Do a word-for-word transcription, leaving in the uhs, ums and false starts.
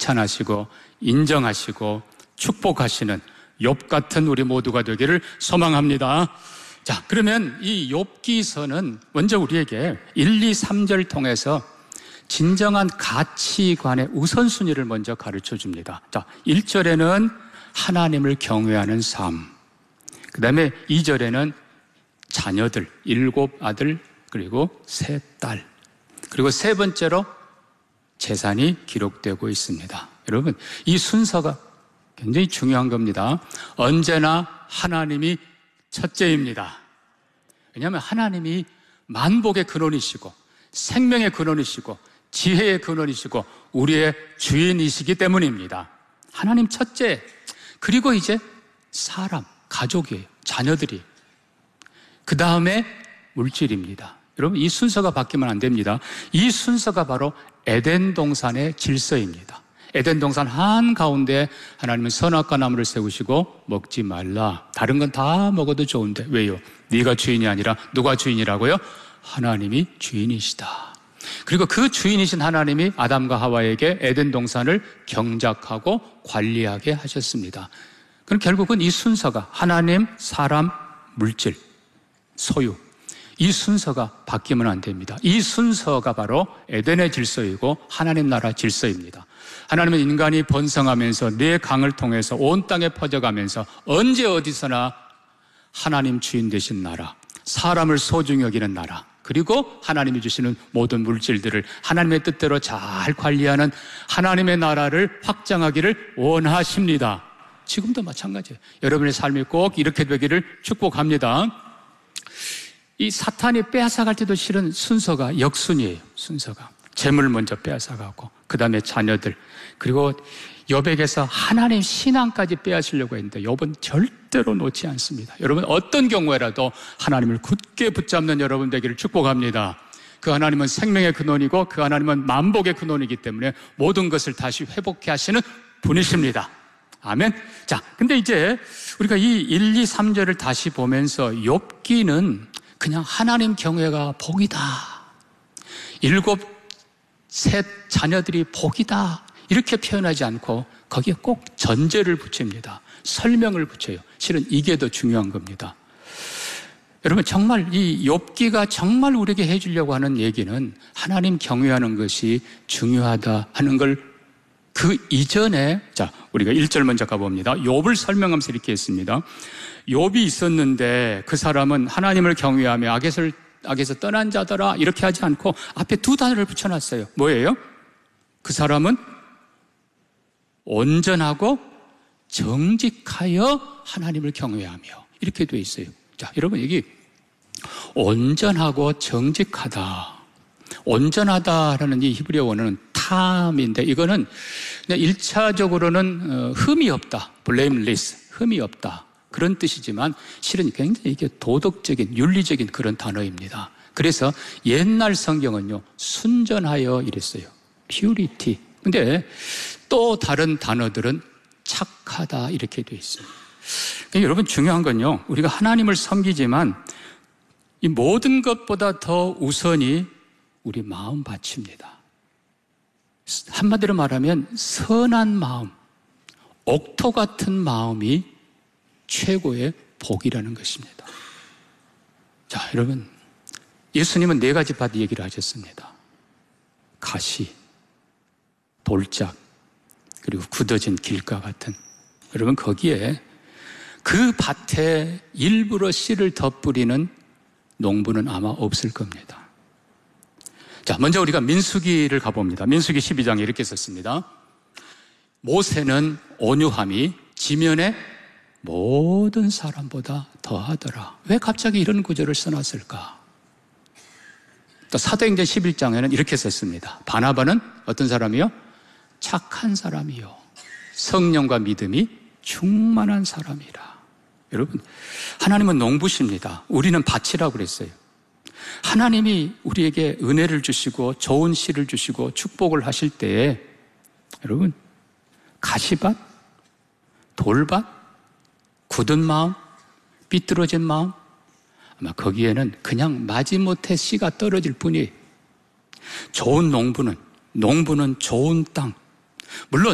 칭찬하시고 인정하시고 축복하시는 욥 같은 우리 모두가 되기를 소망합니다. 자, 그러면 이 욥기서는 먼저 우리에게 일, 이, 삼 절 통해서 진정한 가치관의 우선순위를 먼저 가르쳐 줍니다. 자, 일 절에는 하나님을 경외하는 삶, 그 다음에 이 절에는 자녀들, 일곱 아들 그리고 세 딸, 그리고 세 번째로 재산이 기록되고 있습니다. 여러분, 이 순서가 굉장히 중요한 겁니다. 언제나 하나님이 첫째입니다. 왜냐하면 하나님이 만복의 근원이시고 생명의 근원이시고 지혜의 근원이시고 우리의 주인이시기 때문입니다. 하나님 첫째, 그리고 이제 사람, 가족이에요. 자녀들이. 그 다음에 물질입니다. 여러분, 이 순서가 바뀌면 안 됩니다. 이 순서가 바로 에덴 동산의 질서입니다. 에덴 동산 한가운데 하나님은 선악과 나무를 세우시고 먹지 말라. 다른 건 다 먹어도 좋은데 왜요? 네가 주인이 아니라 누가 주인이라고요? 하나님이 주인이시다. 그리고 그 주인이신 하나님이 아담과 하와에게 에덴 동산을 경작하고 관리하게 하셨습니다. 그럼 결국은 이 순서가 하나님, 사람, 물질, 소유, 이 순서가 바뀌면 안 됩니다. 이 순서가 바로 에덴의 질서이고 하나님 나라 질서입니다. 하나님은 인간이 번성하면서 네 강을 통해서 온 땅에 퍼져가면서 언제 어디서나 하나님 주인 되신 나라, 사람을 소중히 여기는 나라, 그리고 하나님이 주시는 모든 물질들을 하나님의 뜻대로 잘 관리하는 하나님의 나라를 확장하기를 원하십니다. 지금도 마찬가지예요. 여러분의 삶이 꼭 이렇게 되기를 축복합니다. 이 사탄이 빼앗아갈 때도 실은 순서가 역순이에요. 순서가 재물 먼저 빼앗아가고 그 다음에 자녀들, 그리고 욥에게서 하나님 신앙까지 빼앗으려고 했는데 욥은 절대로 놓지 않습니다. 여러분, 어떤 경우에라도 하나님을 굳게 붙잡는 여러분 되기를 축복합니다. 그 하나님은 생명의 근원이고 그 하나님은 만복의 근원이기 때문에 모든 것을 다시 회복해 하시는 분이십니다. 아멘. 자, 근데 이제 우리가 이 일, 이, 삼 절을 다시 보면서 욥기는 그냥 하나님 경외가 복이다, 일곱 셋 자녀들이 복이다 이렇게 표현하지 않고 거기에 꼭 전제를 붙입니다. 설명을 붙여요. 실은 이게 더 중요한 겁니다. 여러분, 정말 이 욥기가 정말 우리에게 해주려고 하는 얘기는 하나님 경외하는 것이 중요하다 하는 걸 그 이전에, 자, 우리가 일 절 먼저 가봅니다. 욥을 설명하면서 이렇게 했습니다. 욥이 있었는데 그 사람은 하나님을 경외하며 악에서, 악에서 떠난 자더라 이렇게 하지 않고 앞에 두 단어를 붙여놨어요. 뭐예요? 그 사람은 온전하고 정직하여 하나님을 경외하며 이렇게 되어 있어요. 자, 여러분, 여기 온전하고 정직하다, 온전하다라는 이 히브리어 원어는 탐인데 이거는 그냥 일차적으로는 흠이 없다, blameless, 흠이 없다 그런 뜻이지만 실은 굉장히 이게 도덕적인, 윤리적인 그런 단어입니다. 그래서 옛날 성경은요 순전하여 이랬어요. purity. 근데 또 다른 단어들은 착하다 이렇게 되어 있습니다. 그러니까 여러분, 중요한 건요, 우리가 하나님을 섬기지만 이 모든 것보다 더 우선이 우리 마음 바칩니다. 한마디로 말하면 선한 마음, 옥토 같은 마음이 최고의 복이라는 것입니다. 자, 여러분, 예수님은 네 가지 밭 얘기를 하셨습니다. 가시, 돌짝, 그리고 굳어진 길가 같은. 여러분, 거기에 그 밭에 일부러 씨를 덧뿌리는 농부는 아마 없을 겁니다. 자, 먼저 우리가 민수기를 가봅니다. 민수기 십이 장에 이렇게 썼습니다. 모세는 온유함이 지면의 모든 사람보다 더하더라. 왜 갑자기 이런 구절을 써놨을까? 또 사도행전 십일 장에는 이렇게 썼습니다. 바나바는 어떤 사람이요? 착한 사람이요, 성령과 믿음이 충만한 사람이라. 여러분, 하나님은 농부십니다. 우리는 밭이라고 그랬어요. 하나님이 우리에게 은혜를 주시고 좋은 씨를 주시고 축복을 하실 때에 여러분, 가시밭, 돌밭, 굳은 마음, 삐뚤어진 마음, 아마 거기에는 그냥 마지못해 씨가 떨어질 뿐이에요. 좋은 농부는, 농부는 좋은 땅, 물론